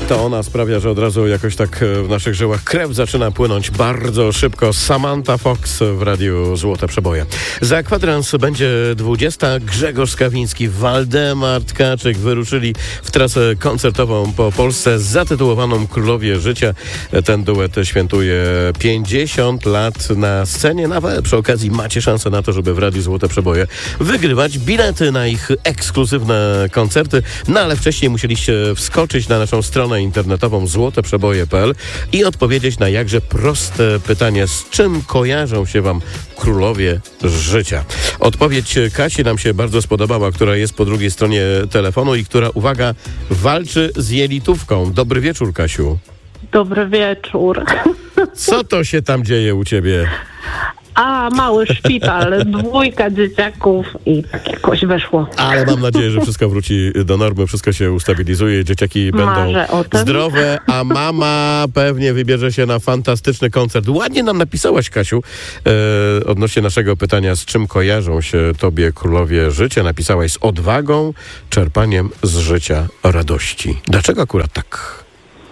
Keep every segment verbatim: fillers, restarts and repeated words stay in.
To ona sprawia, że od razu jakoś tak w naszych żyłach krew zaczyna płynąć bardzo szybko. Samantha Fox w Radiu Złote Przeboje. Za kwadrans będzie dwudziesta. Grzegorz Skawiński, Waldemar Tkaczyk wyruszyli w trasę koncertową po Polsce zatytułowaną Królowie Życia. Ten duet świętuje pięćdziesiąt lat na scenie. Nawet przy okazji macie szansę na to, żeby w Radiu Złote Przeboje wygrywać bilety na ich ekskluzywne koncerty. No ale wcześniej musieliście wskoczyć na naszą stronę internetową złote przeboje kropka p l i odpowiedzieć na jakże proste pytanie, z czym kojarzą się wam królowie życia. Odpowiedź Kasi nam się bardzo spodobała, która jest po drugiej stronie telefonu i która, uwaga, walczy z jelitówką. Dobry wieczór, Kasiu. Dobry wieczór. Co to się tam dzieje u ciebie? A, mały szpital, dwójka dzieciaków i tak jakoś wyszło. Ale mam nadzieję, że wszystko wróci do normy, wszystko się ustabilizuje, dzieciaki będą zdrowe, a mama pewnie wybierze się na fantastyczny koncert. Ładnie nam napisałaś, Kasiu, e, odnośnie naszego pytania, z czym kojarzą się tobie królowie życia. Napisałaś: z odwagą, czerpaniem z życia radości. Dlaczego akurat tak?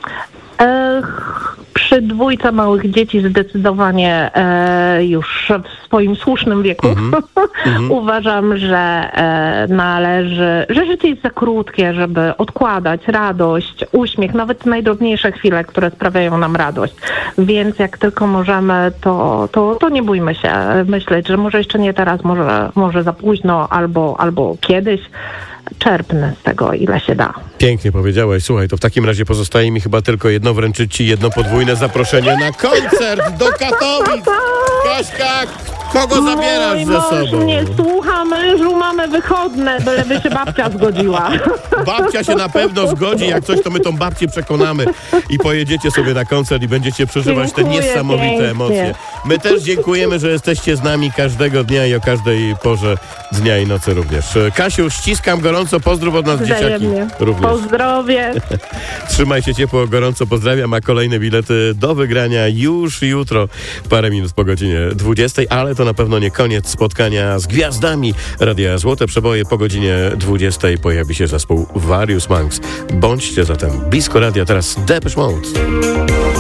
Przy dwójce małych dzieci zdecydowanie e, już w swoim słusznym wieku mm-hmm. uważam, że e, należy, że życie jest za krótkie, żeby odkładać radość, uśmiech, nawet najdrobniejsze chwile, które sprawiają nam radość. Więc jak tylko możemy, to, to, to nie bójmy się myśleć, że może jeszcze nie teraz, może, może za późno albo, albo kiedyś. Czerpnę z tego, ile się da. Pięknie powiedziałeś. Słuchaj, to w takim razie pozostaje mi chyba tylko jedno wręczyć ci jedno podwójne zaproszenie na koncert do Katowic. Kaśka, kogo zabierasz Mój ze mąż sobą? Nie słucha mężu, mamy wychodne, byleby się babcia zgodziła. Babcia się na pewno zgodzi. Jak coś, to my tą babcię przekonamy i pojedziecie sobie na koncert i będziecie przeżywać Dziękuję, te niesamowite pięknie. emocje. My też dziękujemy, że jesteście z nami każdego dnia i o każdej porze dnia i nocy również. Kasiu, ściskam gorąco, pozdrów od nas dzieciaki. Również. Pozdrowie. Trzymaj się ciepło, gorąco pozdrawiam, a kolejne bilety do wygrania już jutro, parę minut po godzinie dwudziestej, ale to na pewno nie koniec spotkania z gwiazdami Radia Złote Przeboje. Po godzinie dwudziestej pojawi się zespół Various Monks. Bądźcie zatem blisko radia. Teraz Depeche Mode.